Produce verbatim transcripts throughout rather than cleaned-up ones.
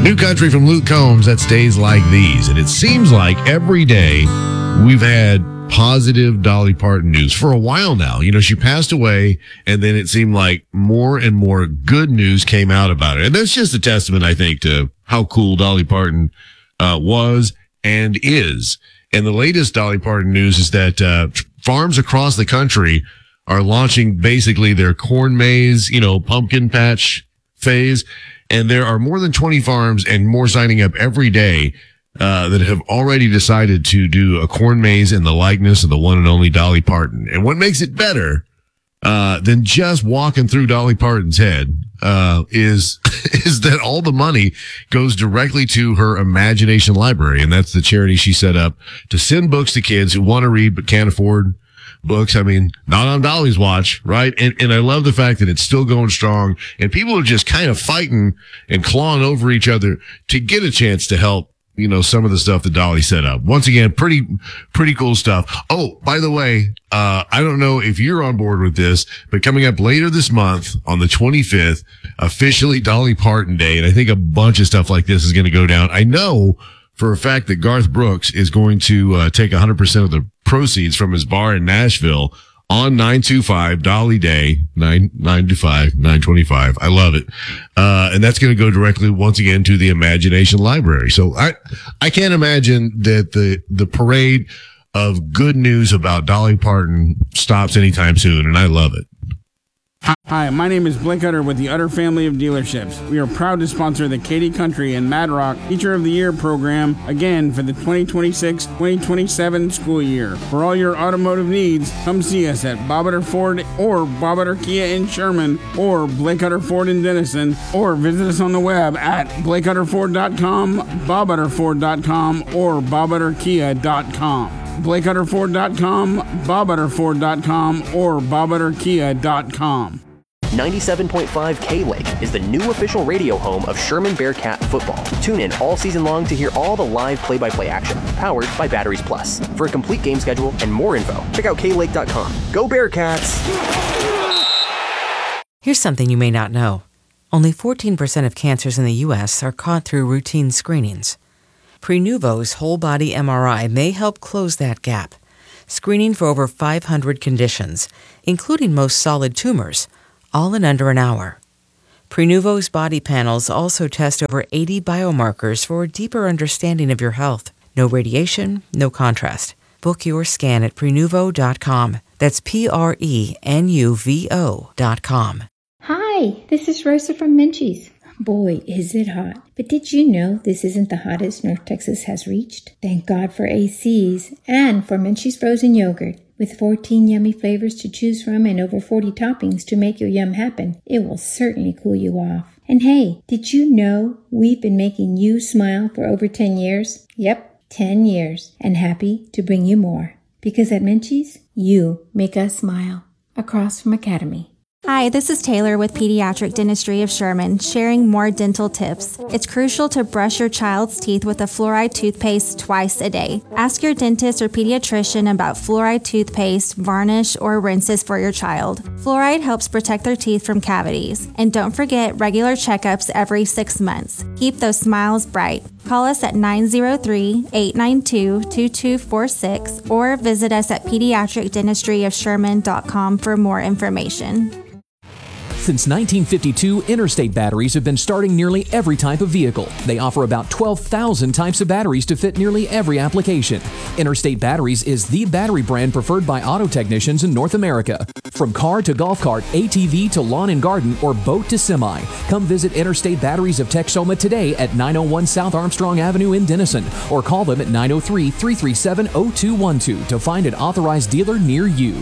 New country from Luke Combs, that's Days Like These. And it seems like every day we've had positive Dolly Parton news for a while now. You know, she passed away, and then it seemed like more and more good news came out about it. And that's just a testament, I think, to how cool Dolly Parton uh, was and is. And the latest Dolly Parton news is that uh, farms across the country are launching basically their corn maze, you know, pumpkin patch phase. And there are more than twenty farms and more signing up every day uh, that have already decided to do a corn maze in the likeness of the one and only Dolly Parton. And what makes it better uh, than just walking through Dolly Parton's head uh, is is that all the money goes directly to her Imagination Library. And that's the charity she set up to send books to kids who want to read but can't afford books. I mean, not on Dolly's watch, right? And and I love the fact that it's still going strong, and people are just kind of fighting and clawing over each other to get a chance to help, you know, some of the stuff that Dolly set up. Once again, pretty, pretty cool stuff. Oh, by the way, uh, I don't know if you're on board with this, but coming up later this month on the twenty-fifth, officially Dolly Parton Day. And I think a bunch of stuff like this is going to go down. I know for a fact that Garth Brooks is going to uh, take one hundred percent of the proceeds from his bar in Nashville on nine two five Dolly Day, nine nine two five nine twenty-five. I love it. Uh, and that's going to go directly once again to the Imagination Library. So I, I can't imagine that the, the parade of good news about Dolly Parton stops anytime soon. And I love it. Hi, my name is Blake Utter with the Utter family of dealerships. We are proud to sponsor the Katy Country and Mad Rock Teacher of the Year program again for the twenty twenty-six twenty twenty-seven school year. For all your automotive needs, come see us at Bob Utter Ford or Bob Utter Kia in Sherman or Blake Utter Ford in Denison, or visit us on the web at blake utter ford dot com, bob utter ford dot com, or bob utter kia dot com. blake utter ford dot com, bob utter ford dot com, or bob utter kia dot com. ninety-seven point five K-Lake is the new official radio home of Sherman Bearcat football. Tune in all season long to hear all the live play-by-play action, powered by Batteries Plus. For a complete game schedule and more info, check out K Lake dot com. Go Bearcats! Here's something you may not know. Only fourteen percent of cancers in the U S are caught through routine screenings. Prenuvo's whole-body M R I may help close that gap, screening for over five hundred conditions, including most solid tumors, all in under an hour. Prenuvo's body panels also test over eighty biomarkers for a deeper understanding of your health. No radiation, no contrast. Book your scan at prenuvo dot com. That's P R E N U V O dot com. Hi, this is Rosa from Menchie's. Boy, is it hot. But did you know this isn't the hottest North Texas has reached? Thank God for A Cs and for Menchie's frozen yogurt. With fourteen yummy flavors to choose from and over forty toppings to make your yum happen, it will certainly cool you off. And hey, did you know we've been making you smile for over ten years? Yep, ten years. And happy to bring you more. Because at Menchie's, you make us smile. Across from Academy. Hi, this is Taylor with Pediatric Dentistry of Sherman, sharing more dental tips. It's crucial to brush your child's teeth with a fluoride toothpaste twice a day. Ask your dentist or pediatrician about fluoride toothpaste, varnish, or rinses for your child. Fluoride helps protect their teeth from cavities. And don't forget regular checkups every six months. Keep those smiles bright. Call us at nine zero three, eight nine two, two two four six or visit us at pediatric dentistry of sherman dot com for more information. Since nineteen fifty-two, Interstate Batteries have been starting nearly every type of vehicle. They offer about twelve thousand types of batteries to fit nearly every application. Interstate Batteries is the battery brand preferred by auto technicians in North America. From car to golf cart, A T V to lawn and garden, or boat to semi, come visit Interstate Batteries of Texoma today at nine oh one South Armstrong Avenue in Denison, or call them at nine oh three, three three seven, oh two one two to find an authorized dealer near you.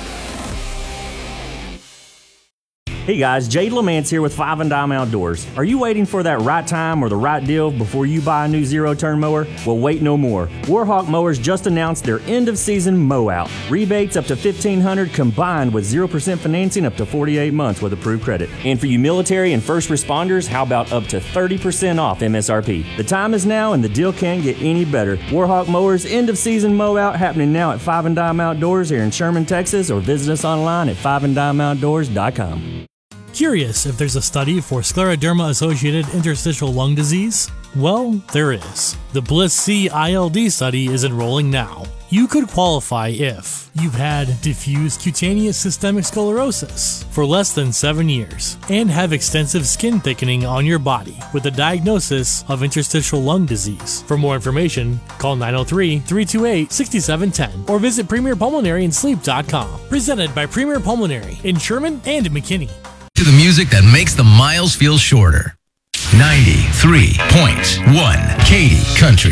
Hey guys, Jade Lamance here with Five and Dime Outdoors. Are you waiting for that right time or the right deal before you buy a new zero-turn mower? Well, wait no more. Warhawk Mowers just announced their end-of-season mow-out. Rebates up to fifteen hundred dollars combined with zero percent financing up to forty-eight months with approved credit. And for you military and first responders, how about up to thirty percent off M S R P? The time is now and the deal can't get any better. Warhawk Mowers end-of-season mow-out happening now at Five and Dime Outdoors here in Sherman, Texas, or visit us online at five and dime outdoors dot com. Curious if there's a study for scleroderma-associated interstitial lung disease? Well, there is. The BLISS-C I L D study is enrolling now. You could qualify if you've had diffuse cutaneous systemic sclerosis for less than seven years and have extensive skin thickening on your body with a diagnosis of interstitial lung disease. For more information, call nine oh three, three two eight, six seven one zero or visit premier pulmonary and sleep dot com. Presented by Premier Pulmonary in Sherman and McKinney. To the music that makes the miles feel shorter. ninety-three point one Katy Country.